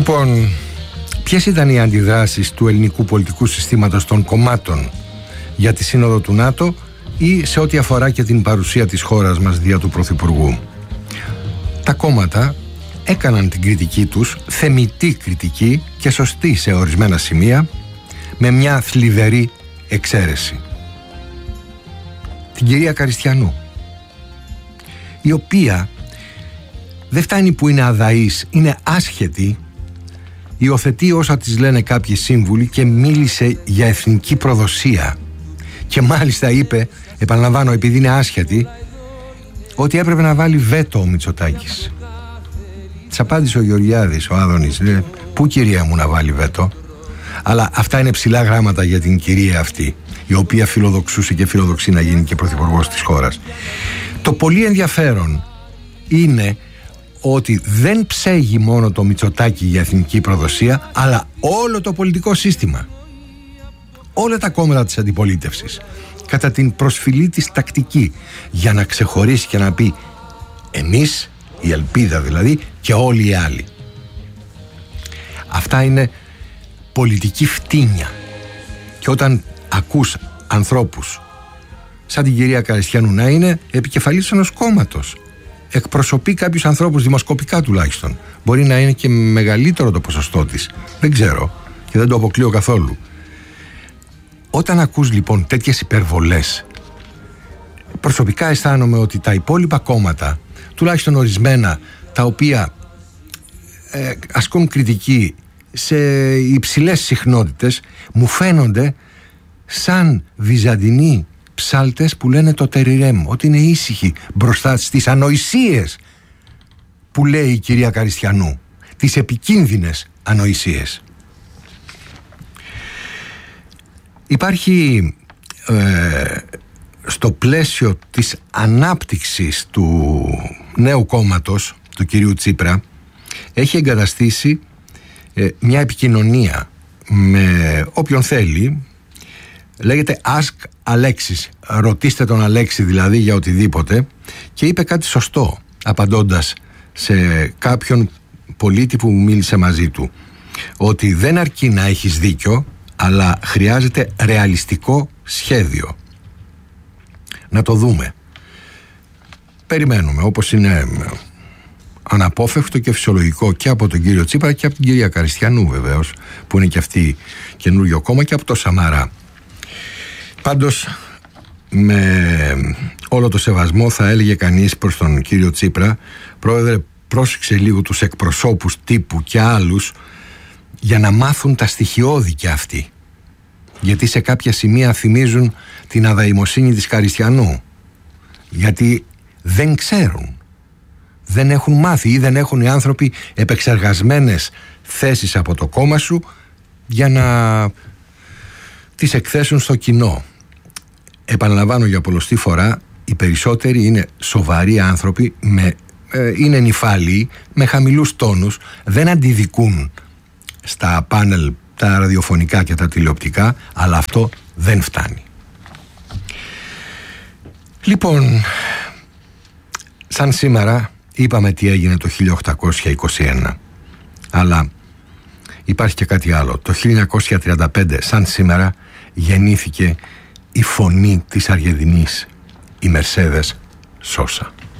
Λοιπόν, ποιες ήταν οι αντιδράσεις του ελληνικού πολιτικού συστήματος των κομμάτων για τη σύνοδο του ΝΑΤΟ ή σε ό,τι αφορά και την παρουσία της χώρας μας δια του Πρωθυπουργού? Τα κόμματα έκαναν την κριτική τους, θεμιτή κριτική και σωστή σε ορισμένα σημεία, με μια θλιβερή εξαίρεση. Την κυρία Καριστιανού, η οποία δεν φτάνει που είναι αδαής, είναι άσχετη, υιοθετεί όσα της λένε κάποιοι σύμβουλοι και μίλησε για εθνική προδοσία. Και μάλιστα είπε, επαναλαμβάνω επειδή είναι άσχετη, ότι έπρεπε να βάλει βέτο ο Μητσοτάκης. Της απάντησε ο Γεωργιάδης, ο Άδωνης, πού κυρία μου να βάλει βέτο? Αλλά αυτά είναι ψηλά γράμματα για την κυρία αυτή, η οποία φιλοδοξούσε και φιλοδοξεί να γίνει και πρωθυπουργός της χώρας. Το πολύ ενδιαφέρον είναι ότι δεν ψέγει μόνο το Μητσοτάκη για εθνική προδοσία, αλλά όλο το πολιτικό σύστημα, όλα τα κόμματα της αντιπολίτευσης, κατά την προσφυλή της τακτική, για να ξεχωρίσει και να πει εμείς, η ελπίδα δηλαδή, και όλοι οι άλλοι. Αυτά είναι πολιτική φτύνια. Και όταν ακούς ανθρώπους σαν την κυρία Καριστιανού να είναι επικεφαλής ενός κόμματος, εκπροσωπεί κάποιους ανθρώπους, δημοσκοπικά τουλάχιστον, μπορεί να είναι και μεγαλύτερο το ποσοστό της, δεν ξέρω και δεν το αποκλείω καθόλου. Όταν ακούς λοιπόν τέτοιες υπερβολές, προσωπικά αισθάνομαι ότι τα υπόλοιπα κόμματα, τουλάχιστον ορισμένα, τα οποία ασκούν κριτική σε υψηλές συχνότητες, μου φαίνονται σαν βυζαντινοί ψάλτες που λένε το τεριρέμ, ότι είναι ήσυχοι μπροστά στις ανοησίες που λέει η κυρία Καριστιανού, τις επικίνδυνες ανοησίες. Υπάρχει στο πλαίσιο της ανάπτυξης του νέου κόμματος του κυρίου Τσίπρα, έχει εγκαταστήσει μια επικοινωνία με όποιον θέλει. Λέγεται Ask Alexis, ρωτήστε τον Αλέξη δηλαδή για οτιδήποτε, και είπε κάτι σωστό απαντώντας σε κάποιον πολίτη που μίλησε μαζί του, ότι δεν αρκεί να έχεις δίκιο, αλλά χρειάζεται ρεαλιστικό σχέδιο. Να το δούμε. Περιμένουμε, όπως είναι αναπόφευκτο και φυσιολογικό και από τον κύριο Τσίπρα και από την κυρία Καριστιανού βεβαίως, που είναι και αυτή καινούριο κόμμα, και από το Σαμαρά. Πάντως, με όλο το σεβασμό, θα έλεγε κανείς προς τον κύριο Τσίπρα, πρόεδρε, πρόσεξε λίγο τους εκπροσώπους τύπου και άλλους για να μάθουν τα στοιχειώδη και αυτοί, γιατί σε κάποια σημεία θυμίζουν την αδαημοσύνη της Καριστιανού, γιατί δεν ξέρουν, δεν έχουν μάθει ή δεν έχουν οι άνθρωποι επεξεργασμένες θέσεις από το κόμμα σου για να τις εκθέσουν στο κοινό. Επαναλαμβάνω για πολλοστή φορά, οι περισσότεροι είναι σοβαροί άνθρωποι, είναι νηφάλιοι, με χαμηλούς τόνους, δεν αντιδικούν στα πάνελ τα ραδιοφωνικά και τα τηλεοπτικά, αλλά αυτό δεν φτάνει. Λοιπόν, σαν σήμερα είπαμε τι έγινε το 1821, αλλά υπάρχει και κάτι άλλο. Το 1935, σαν σήμερα, γεννήθηκε η φωνή της Αργεντινής, η Μερσέδες Σόσα.